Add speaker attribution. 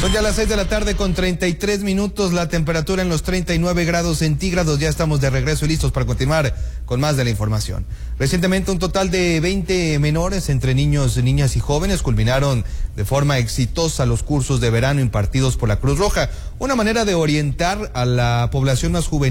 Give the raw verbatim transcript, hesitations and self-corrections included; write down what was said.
Speaker 1: Son ya las seis de la tarde con treinta y tres minutos, la temperatura en los treinta y nueve grados centígrados. Ya estamos de regreso y listos para continuar con más de la información. Recientemente un total de veinte menores entre niños, niñas y jóvenes culminaron de forma exitosa los cursos de verano impartidos por la Cruz Roja. Una manera de orientar a la población más juvenil